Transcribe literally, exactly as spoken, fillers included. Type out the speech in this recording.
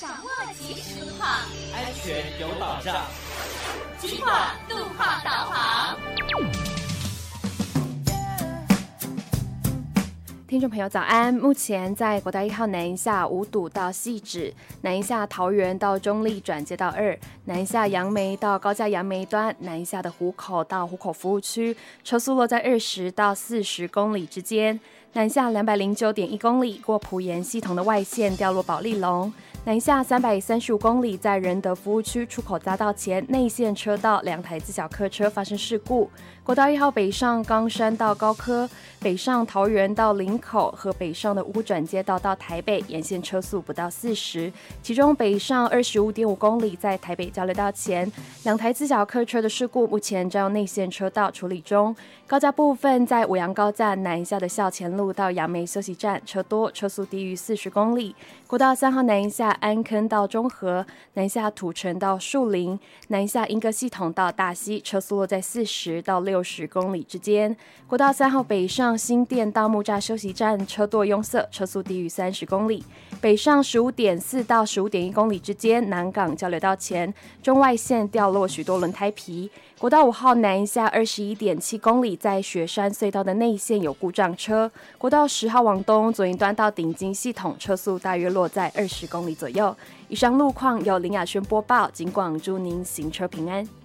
掌握即时路况， 安全有保障。 金广路况导航。 听众朋友早安，目前在国道一号南一下五堵到汐止，南一下桃园到中立转接到二，南一下杨梅到高架杨梅端，南一下的湖口到湖口服务区，车速落在二十到四十公里之间。南下两百零九点一公里，过埔盐系统的外线掉落保利龙。南下三百三十五公里，在仁德服务区出口匝道前内线车道两台自小客车发生事故。国道一号北上冈山到高科，北上桃园到林口和北上的五股转接道到台北，沿线车速不到四十。其中北上二十五点五公里，在台北交流道前两台自小客车的事故，目前正用内线车道处理中。高架部分在五杨高架南下的校前路到杨梅休息站车多，车速低于四十公里。国道三号南下安坑到中和，南下土城到树林，南下莺歌系统到大溪，车速落在四十到六十公里之间。国道三号北上新店到木栅休息站车多拥塞，车速低于三十公里。北上十五点四到十五点一公里之间，南港交流道前中外线掉落许多轮胎皮。国道五号南下二十一点七公里，在雪山隧道的内线有故障车。国道十号往东左营端到顶金系统，车速大约落在二十公里左右。以上路况由林雅轩播报，警广祝您行车平安。